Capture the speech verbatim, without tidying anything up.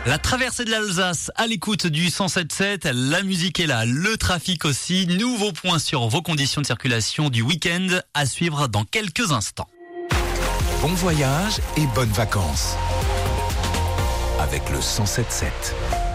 La traversée de l'Alsace à l'écoute du cent sept sept, la musique est là, le trafic aussi. Nouveau point sur vos conditions de circulation du week-end à suivre dans quelques instants. Bon voyage et bonnes vacances avec le cent sept sept.